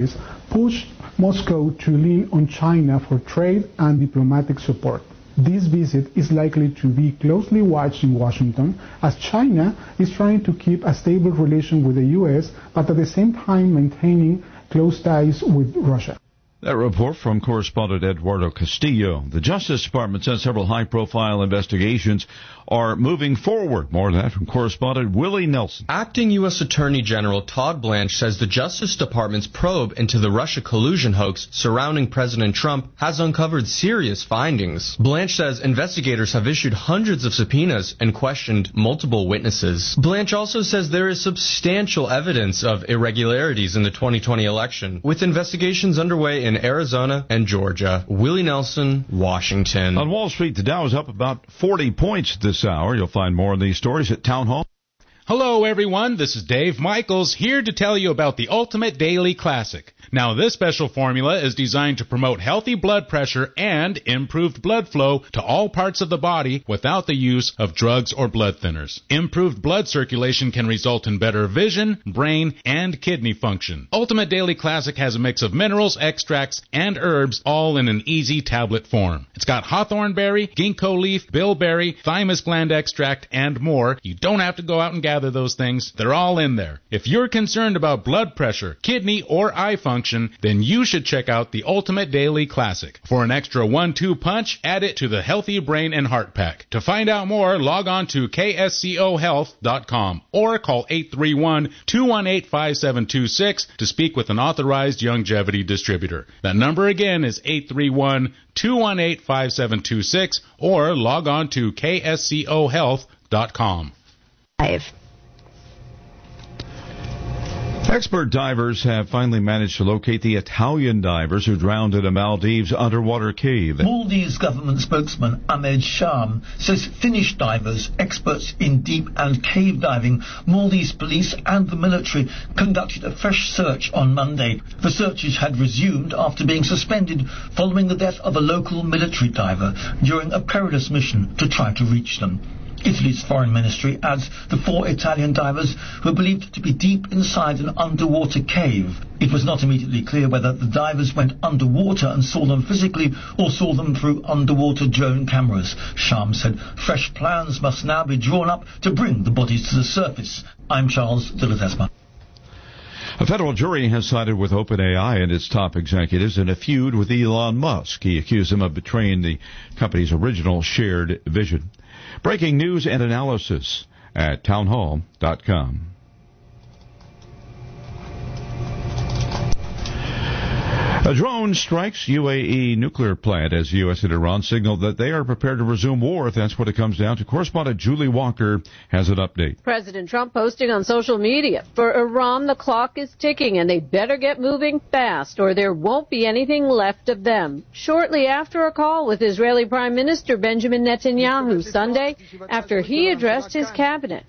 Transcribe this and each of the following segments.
pushed Moscow to lean on China for trade and diplomatic support. This visit is likely to be closely watched in Washington, as China is trying to keep a stable relation with the U.S., but at the same time maintaining close ties with Russia. That report from correspondent Eduardo Castillo. The Justice Department says several high-profile investigations are moving forward. More on that from correspondent Willie Nelson. Acting U.S. Attorney General Todd Blanche says the Justice Department's probe into the Russia collusion hoax surrounding President Trump has uncovered serious findings. Blanche says investigators have issued hundreds of subpoenas and questioned multiple witnesses. Blanche also says there is substantial evidence of irregularities in the 2020 election, with investigations underway in Arizona and Georgia. Willie Nelson, Washington. On Wall Street, the Dow is up about 40 points this hour. You'll find more on these stories at Town Hall. Hello, everyone. This is Dave Michaels here to tell you about the Ultimate Daily Classic. Now, this special formula is designed to promote healthy blood pressure and improved blood flow to all parts of the body without the use of drugs or blood thinners. Improved blood circulation can result in better vision, brain, and kidney function. Ultimate Daily Classic has a mix of minerals, extracts, and herbs, all in an easy tablet form. It's got hawthorn berry, ginkgo leaf, bilberry, thymus gland extract, and more. You don't have to go out and gather those things. They're all in there. If you're concerned about blood pressure, kidney, or eye function, then you should check out the Ultimate Daily Classic. For an extra 1-2 punch, add it to the Healthy Brain and Heart Pack. To find out more, log on to kscohealth.com or call 831-218-5726 to speak with an authorized longevity distributor. That number again is 831-218-5726 or log on to kscohealth.com. Expert divers have finally managed to locate the Italian divers who drowned in a Maldives underwater cave. Maldives government spokesman Ahmed Sham says Finnish divers, experts in deep and cave diving, Maldives police and the military conducted a fresh search on Monday. The searches had resumed after being suspended following the death of a local military diver during a perilous mission to try to reach them. Italy's foreign ministry adds the 4 Italian divers were believed to be deep inside an underwater cave. It was not immediately clear whether the divers went underwater and saw them physically or saw them through underwater drone cameras. Sham said fresh plans must now be drawn up to bring the bodies to the surface. I'm Charles de Ledesma. A federal jury has sided with OpenAI and its top executives in a feud with Elon Musk. He accused them of betraying the company's original shared vision. Breaking news and analysis at townhall.com. A drone strikes UAE nuclear plant as the U.S. and Iran signal that they are prepared to resume war if that's what it comes down to. Correspondent Julie Walker has an update. President Trump posting on social media, for Iran, the clock is ticking and they better get moving fast or there won't be anything left of them. Shortly after a call with Israeli Prime Minister Benjamin Netanyahu Sunday, after he addressed his cabinet.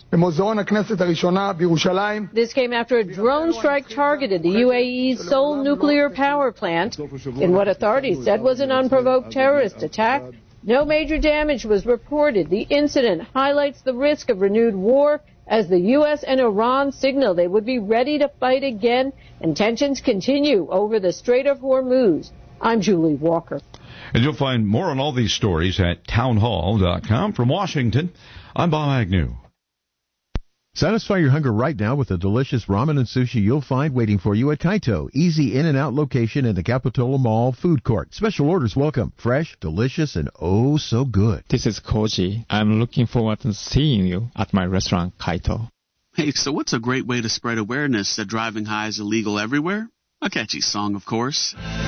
This came after a drone strike targeted the UAE's sole nuclear power plant in what authorities said was an unprovoked terrorist attack. No major damage was reported. The incident highlights the risk of renewed war as the U.S. and Iran signal they would be ready to fight again, and tensions continue over the Strait of Hormuz. I'm Julie Walker. And you'll find more on all these stories at townhall.com. From Washington, I'm Bob Agnew. Satisfy your hunger right now with the delicious ramen and sushi you'll find waiting for you at Kaito. Easy in and out location in the Capitola Mall food court. Special orders welcome. Fresh, delicious, and oh so good. This is Koji. I'm looking forward to seeing you at my restaurant, Kaito. Hey, so what's a great way to spread awareness that driving high is illegal everywhere? A catchy song, of course.